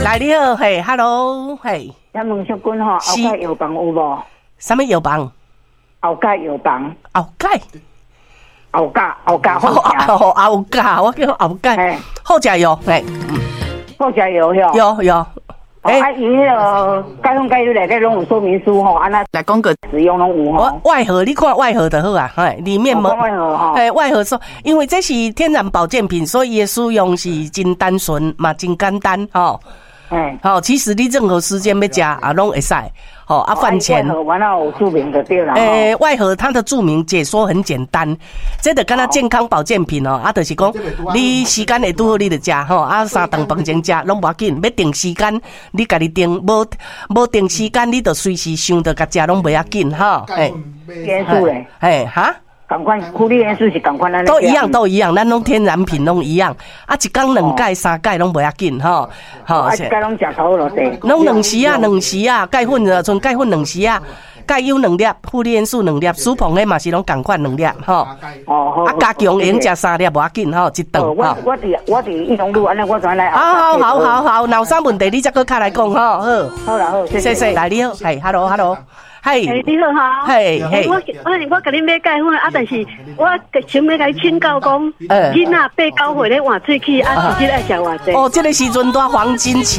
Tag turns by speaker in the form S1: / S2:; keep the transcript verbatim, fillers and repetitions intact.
S1: 来你好，嘿 ，Hello， 嘿。
S2: 咱问小君吼，后盖药房有无？
S1: 什么药房？
S2: 后盖药房。
S1: 后盖。
S2: 后盖后盖好食。
S1: 哦，后盖，我叫后盖。好食药，嘿，嗯，
S2: 好食药哟。
S1: 有有。
S2: 哎，啊，伊迄个解封解约内底拢有说明书吼，安那
S1: 来讲个
S2: 使用拢有吼。
S1: 外盒，你看外盒就好啊，嘿，里面没。
S2: 外盒吼。
S1: 哎，外盒说，因为这是天然保健品，所以伊的使用是真单纯嘛，真简单吼。哎，好，其实你任何时间要吃啊，拢会使。好啊，饭前。
S2: 外盒完了有注明的对啦。
S1: 诶，外盒它的注明解说很简单，这就跟它健康保健品哦，啊，就是讲你时间会拄好你就吃吼，啊，三顿饭前吃拢无要紧，要定时间你家己定，无无定时间你就随时想着甲食拢袂要紧哈。
S2: 诶，元素嘞，
S1: 诶哈。
S2: 同款，苦力元素是同款咱。
S1: 都一样，都一样，咱拢天然品拢一样。啊，一天两盖、三盖拢袂要紧吼。
S2: 吼，啊，一盖拢食头落地。
S1: 拢两时啊，两时啊，钙粉啊，剩钙粉两时啊，钙优两粒，负利元素两粒，舒膨的嘛是拢共款两粒吼。哦好。啊，加强用食三粒无要紧吼，一顿吼。
S2: 我我伫我伫义农路安尼，我转来。
S1: 好好好好好，若有啥问题你再搁卡来讲吼。好。
S2: 好啦好，谢谢。
S1: 谢谢，来你好，系 ，hello hello。
S3: 嘿，你好哈。
S1: 嘿，嘿，
S3: 我我我甲你买钙粉啊，但是我想要甲你请教讲，囡仔八九岁咧换喙齿啊，是真爱食偌济？
S1: 哦，这个时阵在黄金期。